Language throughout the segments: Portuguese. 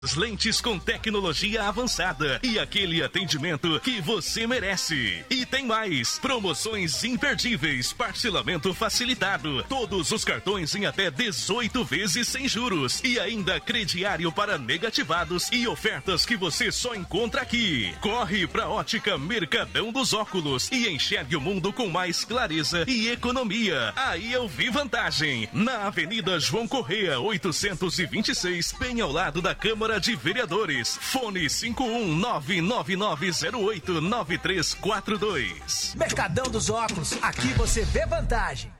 Lentes com tecnologia avançada e aquele atendimento que você merece. E tem mais, promoções imperdíveis, parcelamento facilitado, todos os cartões em até 18 vezes sem juros e ainda crediário para negativados e ofertas que você só encontra aqui. Corre pra Ótica Mercadão dos Óculos e enxergue o mundo com mais clareza e economia. Aí eu vi vantagem. Na Avenida João Correia, 826, bem ao lado da Câmara de Vereadores. Fone 51999089342. Mercadão dos Óculos, aqui você vê vantagem.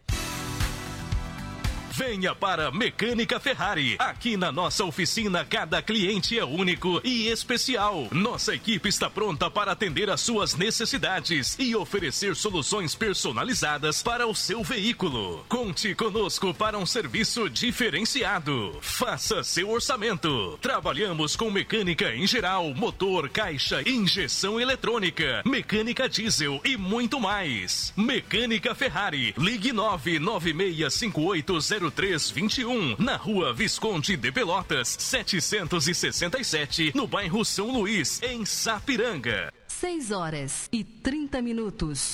Venha para Mecânica Ferrari. Aqui na nossa oficina, cada cliente é único e especial. Nossa equipe está pronta para atender às suas necessidades e oferecer soluções personalizadas para o seu veículo. Conte conosco para um serviço diferenciado. Faça seu orçamento. Trabalhamos com mecânica em geral, motor, caixa, injeção eletrônica, mecânica diesel e muito mais. Mecânica Ferrari. Ligue 996580321 na Rua Visconde de Pelotas, 767, no bairro São Luís, em Sapiranga. 6h30.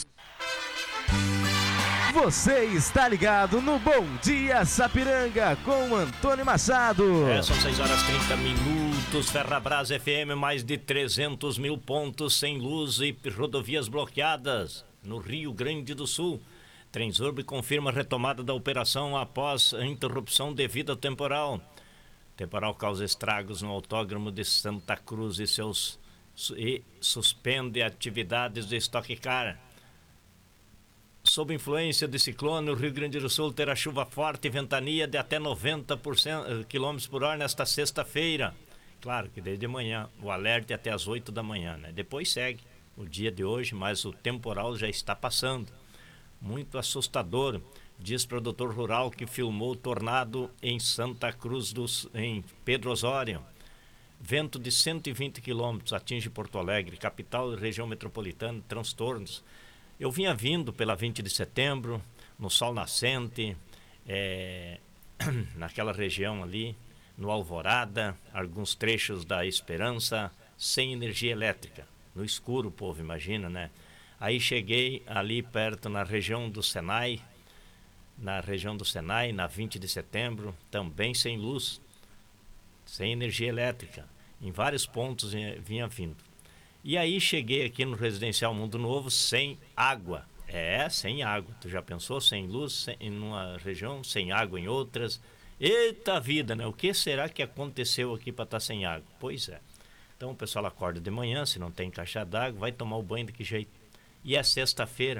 Você está ligado no Bom Dia Sapiranga com Antônio Machado. São 6h30. Ferrabras FM, mais de 300 mil pontos sem luz e rodovias bloqueadas no Rio Grande do Sul. Transurb confirma a retomada da operação após a interrupção devido ao temporal. O temporal causa estragos no autódromo de Santa Cruz e suspende atividades de Stock Car. Sob influência de ciclone, o Rio Grande do Sul terá chuva forte e ventania de até 90 km por hora nesta sexta-feira. Claro que desde manhã, o alerta é até as 8 da manhã, né? Depois segue o dia de hoje, mas o temporal já está passando. Muito assustador, diz produtor rural que filmou o tornado em Santa Cruz, em Pedro Osório. Vento de 120 km atinge Porto Alegre, capital e região metropolitana, transtornos. Eu vinha vindo pela 20 de setembro, no sol nascente, naquela região ali, no Alvorada, alguns trechos da Esperança, sem energia elétrica. No escuro, o povo, imagina, né? Aí cheguei ali perto na região do Senai, na 20 de setembro, também sem luz, sem energia elétrica. Em vários pontos vinha vindo. E aí cheguei aqui no Residencial Mundo Novo sem água. Sem água. Tu já pensou? Sem luz em uma região, sem água em outras. Eita vida, né? O que será que aconteceu aqui para estar sem água? Pois é. Então o pessoal acorda de manhã, se não tem caixa d'água, vai tomar o banho de que jeito? E é sexta-feira.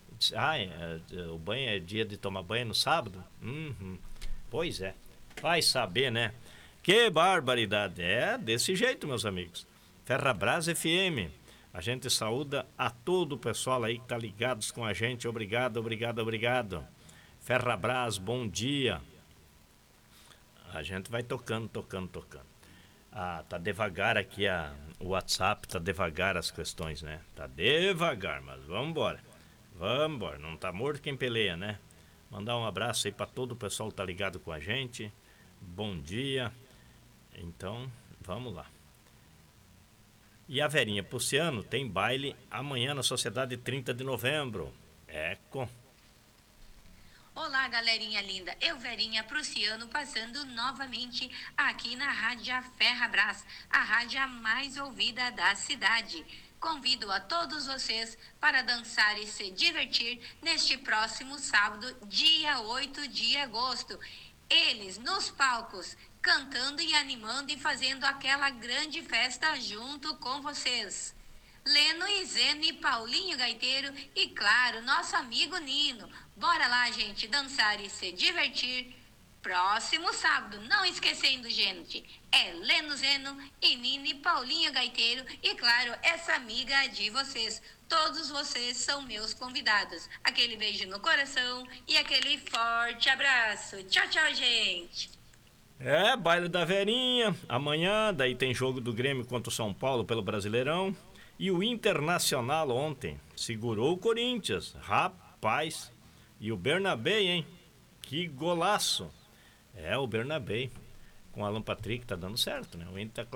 O banho é dia de tomar banho no sábado? Pois é. Vai saber, né? Que barbaridade. É desse jeito, meus amigos. Ferrabras FM. A gente saúda a todo o pessoal aí que tá ligados com a gente. Obrigado. Ferrabras, bom dia. A gente vai tocando. Tá devagar aqui o WhatsApp, tá devagar as questões, né? Tá devagar, mas vamos embora, não tá morto quem peleia, né? Mandar um abraço aí pra todo o pessoal que tá ligado com a gente, bom dia. Então, vamos lá. E a Verinha Puciano tem baile amanhã na Sociedade 30 de novembro. Olá, galerinha linda. Eu, Verinha Prussiano, passando novamente aqui na Rádio Ferrabras, a rádio mais ouvida da cidade. Convido a todos vocês para dançar e se divertir neste próximo sábado, dia 8 de agosto. Eles nos palcos, cantando e animando e fazendo aquela grande festa junto com vocês. Leno e Zeno e Paulinho Gaiteiro e, claro, nosso amigo Nino. Bora lá, gente, dançar e se divertir. Próximo sábado, não esquecendo, gente, é Leno, Zeno e Nino e Paulinho Gaiteiro e, claro, essa amiga de vocês. Todos vocês são meus convidados. Aquele beijo no coração e aquele forte abraço. Tchau, tchau, gente. Baile da Verinha. Amanhã, daí tem jogo do Grêmio contra o São Paulo pelo Brasileirão. E o Internacional ontem segurou o Corinthians. Rapaz. E o Bernabé, hein? Que golaço. O Bernabé. com o Alan Patrick, tá dando certo, né? O Inter tá